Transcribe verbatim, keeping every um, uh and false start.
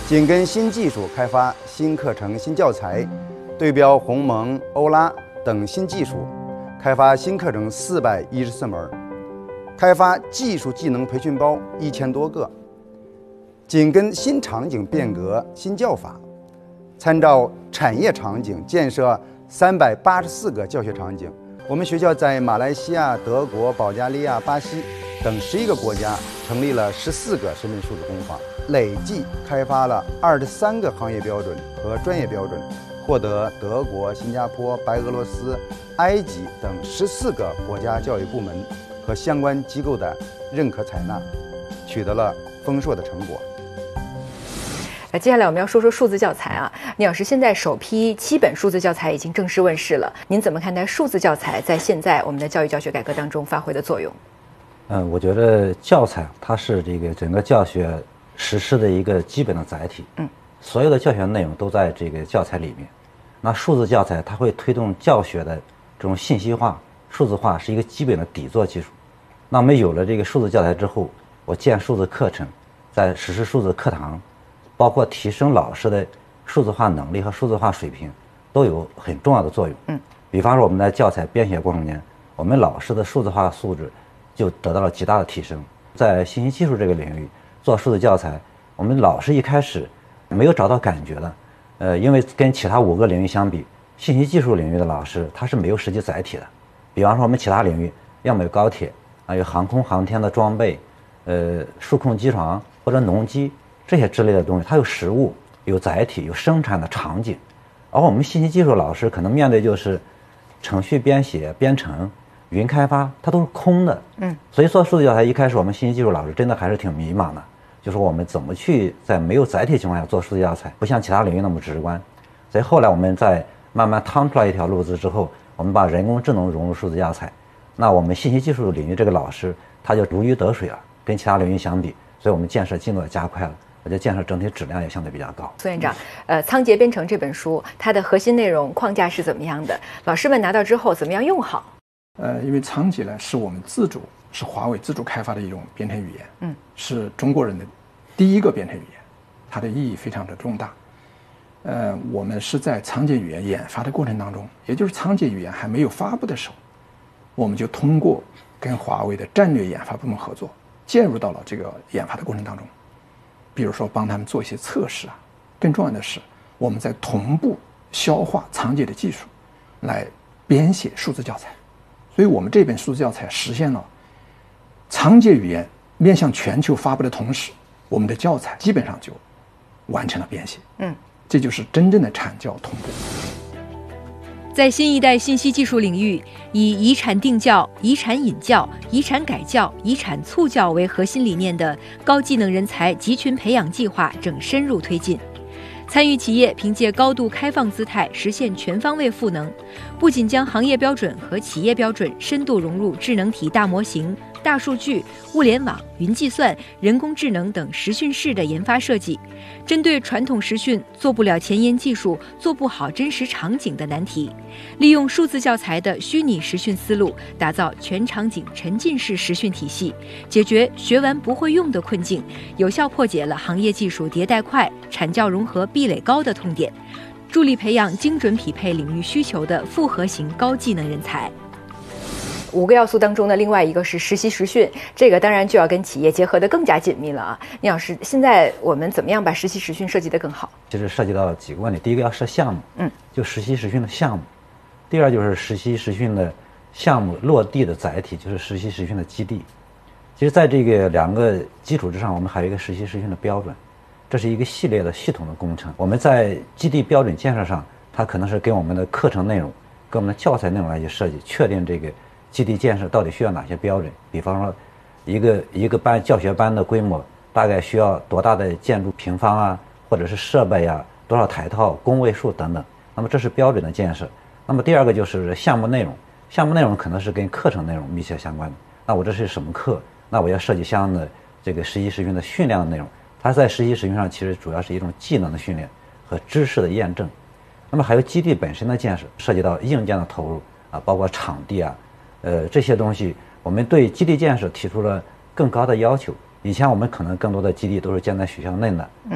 紧跟新技术开发新课程、新教材，对标鸿蒙、欧拉等新技术，开发新课程四百一十四门，开发技术技能培训包一千多个。紧跟新场景变革、新教法，参照产业场景建设三百八十四个教学场景。我们学校在马来西亚、德国、保加利亚、巴西等十一个国家成立了十四个深圳数字工坊，累计开发了二十三个行业标准和专业标准，获得德国、新加坡、白俄罗斯、埃及等十四个国家教育部门和相关机构的认可采纳，取得了丰硕的成果。 接下来我们要说说数字教材啊，聂老师，现在首批七本数字教材已经正式问世了，您怎么看待数字教材在现在我们的教育教学改革当中发挥的作用？ 嗯，我觉得教材它是这个整个教学实施的一个基本的载体，嗯，所有的教学内容都在这个教材里面。那数字教材它会推动教学的这种信息化、数字化，是一个基本的底座技术。那我们有了这个数字教材之后，我建数字课程，在实施数字课堂，包括提升老师的数字化能力和数字化水平，都有很重要的作用。嗯，比方说我们在教材编写过程中，我们老师的数字化素质就得到了极大的提升。在信息技术这个领域做数字教材，我们老师一开始没有找到感觉的，呃，因为跟其他五个领域相比，信息技术领域的老师他是没有实际载体的。比方说我们其他领域，要么有高铁啊，有航空航天的装备，呃，数控机床或者农机。这些之类的东西，它有实物、有载体、有生产的场景，而我们信息技术老师可能面对就是程序编写、编程、云开发，它都是空的。嗯，所以做数字教材一开始，我们信息技术老师真的还是挺迷茫的，就是我们怎么去在没有载体情况下做数字教材，不像其他领域那么直观。所以后来我们在慢慢趟出来一条路子之后，我们把人工智能融入数字教材，那我们信息技术领域这个老师他就如鱼得水了，跟其他领域相比，所以我们建设进度也加快了。我觉得建设整体质量也相对比较高。 苏院长，呃，《仓颉编程》这本书，它的核心内容框架是怎么样的？老师们拿到之后怎么样用好？ 呃，因为仓颉呢是我们自主，是华为自主开发的一种编程语言，嗯，是中国人的第一个编程语言，它的意义非常的重大。呃，我们是在仓颉语言研发的过程当中，也就是仓颉语言还没有发布的时候，我们就通过跟华为的战略研发部门合作，介入到了这个研发的过程当中。比如说帮他们做一些测试啊，更重要的是我们在同步消化仓颉的技术，来编写数字教材。所以我们这本数字教材实现了仓颉语言面向全球发布的同时，我们的教材基本上就完成了编写。嗯，这就是真正的产教同步。 在新一代信息技术领域，以遗产定教、遗产引教、遗产改教、遗产促教为核心理念的高技能人才集群培养计划正深入推进。参与企业凭借高度开放姿态实现全方位赋能，不仅将行业标准和企业标准深度融入智能体大模型、大数据、物联网、云计算、人工智能等实训室的研发设计，针对传统实训做不了前沿技术、做不好真实场景的难题，利用数字教材的虚拟实训思路，打造全场景沉浸式实训体系，解决学完不会用的困境，有效破解了行业技术迭代快、产教融合壁垒高的痛点，助力培养精准匹配领域需求的复合型高技能人才。 五个要素当中的另外一个是实习实训，这个当然就要跟企业结合得更加紧密了啊。聂老师，现在我们怎么样把实习实训设计得更好？ 其实涉及到几个问题，第一个要设项目，嗯，就实习实训的项目；第二就是实习实训的项目落地的载体，就是实习实训的基地。其实在这个两个基础之上，我们还有一个实习实训的标准，这是一个系列的系统的工程。我们在基地标准建设上，它可能是跟我们的课程内容、跟我们的教材内容来去设计，确定这个基地建设到底需要哪些标准。比方说，一个一个班教学班的规模大概需要多大的建筑平方啊，或者是设备啊，多少台套、工位数等等。那么这是标准的建设。那么第二个就是项目内容，项目内容可能是跟课程内容密切相关的。那我这是什么课？那我要设计相应的这个实习实训的训练的内容。它在实习实训上其实主要是一种技能的训练和知识的验证。那么还有基地本身的建设，涉及到硬件的投入啊，包括场地啊，呃这些东西，我们对基地建设提出了更高的要求。以前我们可能更多的基地都是建在学校内的，